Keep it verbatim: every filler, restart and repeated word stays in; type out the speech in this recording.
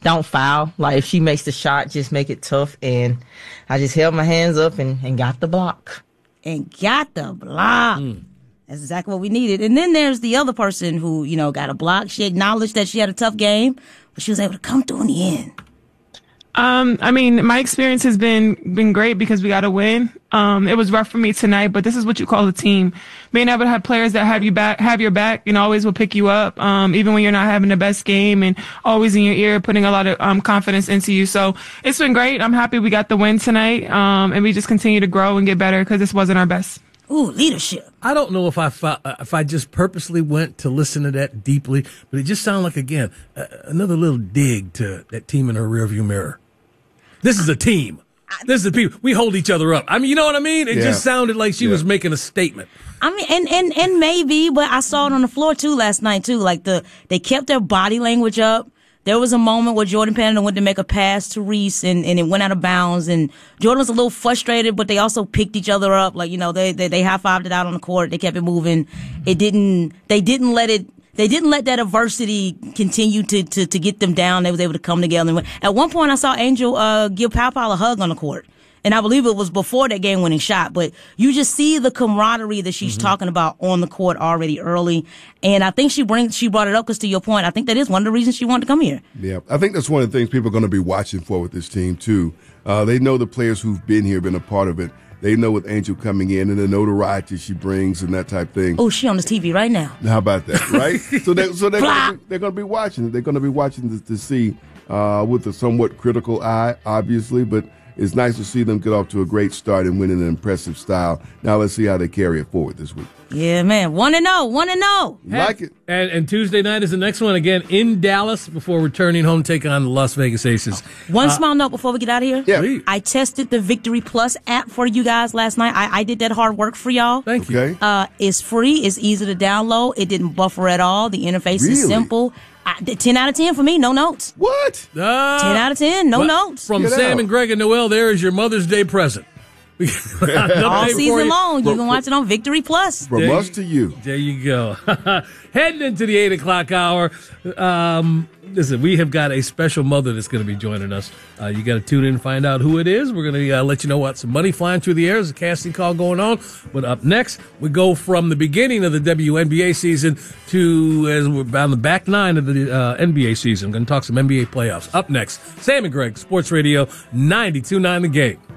don't foul. Like, if she makes the shot, just make it tough. And I just held my hands up and, and got the block. And got the block. Mm. That's exactly what we needed. And then there's the other person who, you know, got a block. She acknowledged that she had a tough game, but she was able to come through in the end. Um, I mean, my experience has been been great because we got a win. Um, it was rough for me tonight, but this is what you call a team. Being able to have players that have you back, have your back, and always will pick you up, um, even when you're not having the best game, and always in your ear, putting a lot of um confidence into you. So it's been great. I'm happy we got the win tonight, um, and we just continue to grow and get better because this wasn't our best. Ooh, leadership. I don't know if I if I just purposely went to listen to that deeply, but it just sounded like, again, uh, another little dig to that team in her rearview mirror. This is a team. This is the people. We hold each other up. I mean, you know what I mean? It yeah. just sounded like she yeah. was making a statement. I mean, and, and, and maybe, but I saw it on the floor too last night too. Like the, they kept their body language up. There was a moment where Jordan Panda went to make a pass to Reese and, and it went out of bounds, and Jordan was a little frustrated, but they also picked each other up. Like, you know, they, they, they high-fived it out on the court. They kept it moving. It didn't, they didn't let it, They didn't let that adversity continue to, to, to get them down. They was able to come together. And at one point, I saw Angel uh, give Pow Pow a hug on the court. And I believe it was before that game-winning shot. But you just see the camaraderie that she's mm-hmm. talking about on the court already early. And I think she brings she brought it up because, to your point, I think that is one of the reasons she wanted to come here. Yeah, I think that's one of the things people are going to be watching for with this team, too. Uh, they know the players who've been here, been a part of it. They know with Angel coming in and the notoriety she brings and that type of thing. Oh, she on the T V right now. How about that, right? so they, so they're going to be watching it. They're going to be watching to, to see uh, with a somewhat critical eye, obviously, but it's nice to see them get off to a great start and win in an impressive style. Now let's see how they carry it forward this week. Yeah, man. One and oh. One and oh. Like it. And, and Tuesday night is the next one, again, in Dallas before returning home, take on the Las Vegas Aces. One uh, small note before we get out of here. Yeah. I tested the Victory Plus app for you guys last night. I, I did that hard work for y'all. Thank you. Okay. Uh, it's free. It's easy to download. It didn't buffer at all. The interface really? is simple. I, ten out of ten for me, no notes. What? Uh, ten out of ten, no well, notes. From Get Sam out. and Greg and Noel, there is your Mother's Day present. All season you. long. You From, can watch it on Victory Plus. From there us you, to you. There you go. Heading into the eight o'clock hour. Um, listen, we have got a special mother that's going to be joining us. Uh, you got to tune in and find out who it is. We're going to uh, let you know what some money flying through the air. There's a casting call going on. But up next, we go from the beginning of the W N B A season to as we're on the back nine of the uh, N B A season. We're going to talk some N B A playoffs. Up next, Sam and Greg, Sports Radio ninety-two point nine The Game.